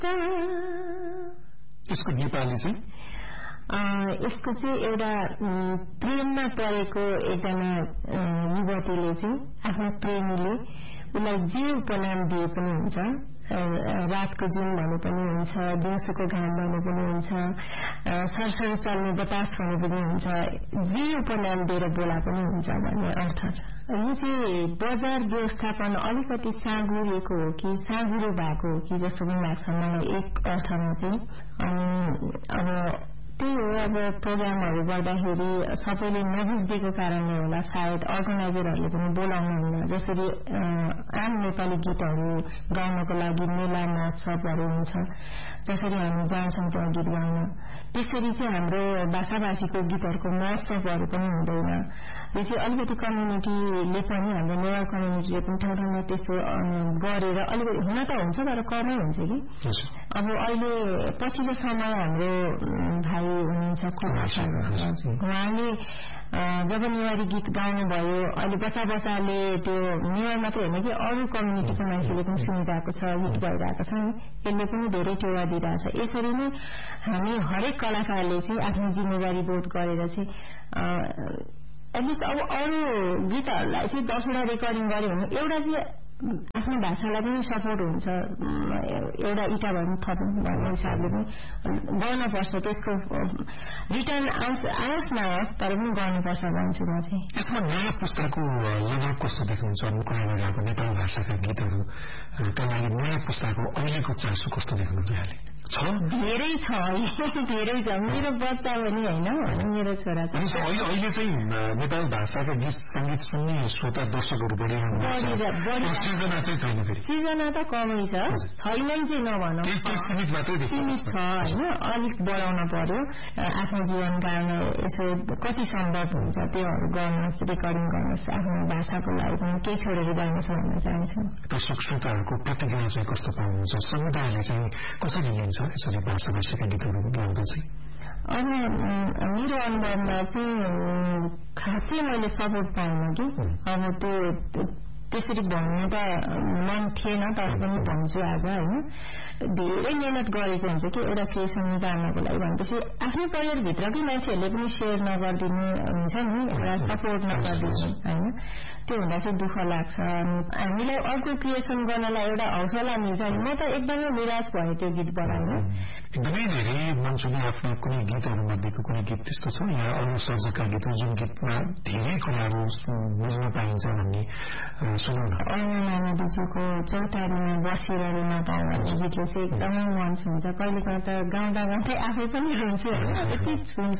यसको नेपाली चाहिँ यसको चाहिँ एउटा प्रेममा परेको एकजना युवतीले चाहिँ आफ्नो प्रेमीले उसलाई जे उपनाम दिए पनि हुन्छ, रातको जुन भने पनि हुन्छ, दिउँसोको घाम भने पनि हुन्छ, सरसर चल्ने बतास भने पनि हुन्छ, जे उपनाम दिएर बोला पनि हुन्छ भन्ने अर्थ छ। यो चाहिँ बजार व्यवस्थापन अलिकति साँगुरेको हो कि साँगुरो भएको हो कि जस्तो पनि लाग्छ मलाई एक अर्थमा चाहिँ। अब त्यही हो, अब प्रोग्रामहरू गर्दाखेरि सबैले नबुझिदिएको कारणले होला सायद अर्गनाइजरहरूले पनि बोलाउनुहुन्न। जसरी आम नेपाली गीतहरू गाउनको लागि मेला महोत्सवहरू हुन्छ, जसरी हामी जान्छौँ त्यहाँ गीत गाउन, त्यसरी चाहिँ हाम्रो भाषाभाषीको गीतहरूको महोत्सवहरू पनि हुँदैन। यो चाहिँ अलिकति कम्युनिटीले पनि, हाम्रो नेवार कम्युनिटीले पनि ठाउँ ठाउँमा त्यस्तो गरेर अलिकति हुन त हुन्छ तर कमै हुन्छ कि। अब अहिले पछिल्लो समय हाम्रो भाइ हुनुहुन्छ उहाँले जब नेवारी गीत गाउनुभयो, अहिले बच्चा बच्चाले त्यो नेवार मात्रै होइन कि अरू कम्युनिटीको मान्छेले पनि सुनिरहेको छ, हिट भइरहेको छ नि, यसले पनि धेरै टेवा दिइरहेछ। यसरी नै हामी हरेक कलाकारले चाहिँ आफ्नो जिम्मेवारी बोध गरेर चाहिँ एटलिस्ट अब अरू गीतहरूलाई चाहिँ 10वटा रेकर्डिङ गर्यो भने एउटा चाहिँ आफ्नो भाषालाई पनि सपोर्ट हुन्छ, एउटा इटा भए थप्नु भन्ने हिसाबले पनि गर्नुपर्छ। त्यसको रिटर्न आओस् नआओस् तर पनि गर्नुपर्छ भन्छु म चाहिँ। यसमा नयाँ पुस्ताको लगाव कस्तो देख्नुहुन्छ? अनुकूलन गएको नेपाली भाषाका गीतहरूका लागि नयाँ पुस्ताको अहिलेको चासो कस्तो देख्नुहुन्छ यहाँले? धेरै छ, धेरै छ। मेरो बच्चा पनि होइन, मेरो छोरा छ। अहिले चाहिँ नेपाली भाषाका गीत संगीत सुन्ने श्रोता दर्शकहरू सृजना चाहिँ छैन, फेरि सृजना त कमै छ, छैनै चाहिँ नभनौँ, सीमित मात्रै सीमित छ होइन। अलिक बढाउन पर्यो, आफ्नो जीवनकालमा यसो कति सम्भव हुन्छ त्योहरू गर्नुहोस्, रेकर्डिङ गर्नुहोस्, आफ्नो भाषाको लागि पनि केही छोडेर गर्नुहोस् भन्न चाहन्छु। दर्शक श्रोताहरूको प्रतिक्रिया चाहिँ कस्तो पाउनुहुन्छ? समुदायले चाहिँ कसरी लिन्छ यसरी भाषाभाषीका गीतहरू गाउँदा चाहिँ? अब मेरो अनुभवमा चाहिँ खासै मैले सपोर्ट पाइनँ कि। अब त्यो त्यसरी भन्नु त मन थिएन, तर पनि भन्छु आज होइन। धेरै मेहनत गरेको हुन्छ कि एउटा क्रिएसन निकाल्नको लागि, भनेपछि आफ्नै परिवारभित्रकै मान्छेहरूले पनि सेयर नगरिदिनु हुन्छ नि, एउटा सपोर्ट नगरिदिनु होइन। त्यो हुँदा चाहिँ दुःख लाग्छ। हामीलाई अर्को क्रिएसन गर्नलाई एउटा हौसला मिल्छ नि। म त एकदमै निराश भएँ त्यो गीत बनाएर। एकदमै धेरै मञ्चले आफ्नो कुनै गीतहरू मध्येको कुनै गीत त्यस्तो छ या अरू सर्जकका गीतहरू जुन गीतमा धेरै कुराहरू बुझ्न पाइन्छ भन्ने नानीजीको चौतारीमा बसेर माता भन्ने गीतले चाहिँ एकदमै मन छुन्छ। कहिले काहीँ त गाउँदा गाउँदै आफै पनि रुन्छु होइन, यति छुन्छ